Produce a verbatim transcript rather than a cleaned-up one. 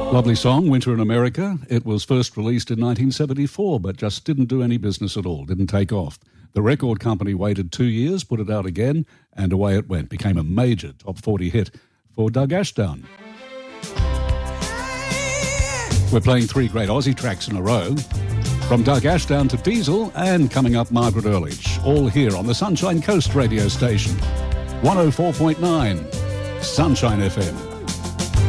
Lovely song, Winter in America. It was first released in nineteen seventy-four, but just didn't do any business at all, didn't take off. The record company waited two years, put it out again, and away it went. Became a major top forty hit for Doug Ashdown. We're playing three great Aussie tracks in a row. From Doug Ashdown to Diesel, and coming up, Margaret Earledge. All here on the Sunshine Coast radio station. one oh four point nine Sunshine F M.